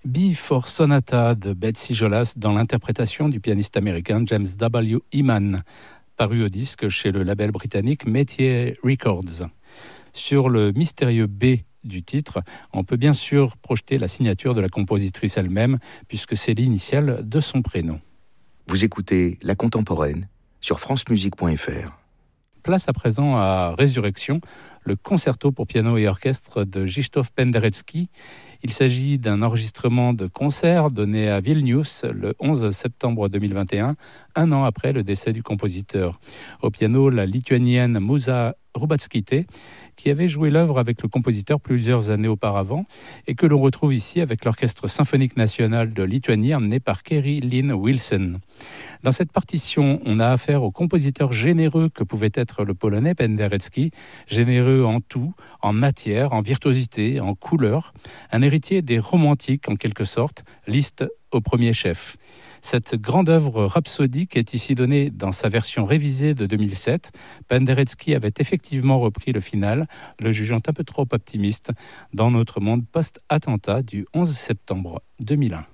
B for Sonata de Betsy Jolas dans l'interprétation du pianiste américain James W. Eman, paru au disque chez le label britannique Métier Records. Sur le mystérieux B du titre, on peut bien sûr projeter la signature de la compositrice elle-même, puisque c'est l'initiale de son prénom. Vous écoutez La Contemporaine sur francemusique.fr. Place à présent à Résurrection, le concerto pour piano et orchestre de Krzysztof Penderecki. Il s'agit d'un enregistrement de concert donné à Vilnius le 11 septembre 2021, un an après le décès du compositeur. Au piano, la lituanienne Muza Rubackytė, qui avait joué l'œuvre avec le compositeur plusieurs années auparavant et que l'on retrouve ici avec l'Orchestre symphonique national de Lituanie emmené par Kerry Lynn Wilson. Dans cette partition, on a affaire au compositeur généreux que pouvait être le Polonais Penderecki, généreux en tout, en matière, en virtuosité, en couleur, un héritier des romantiques en quelque sorte, Liszt au premier chef. Cette grande œuvre rhapsodique est ici donnée dans sa version révisée de 2007. Penderecki avait effectivement repris le final, le jugeant un peu trop optimiste dans notre monde post-attentat du 11 septembre 2001.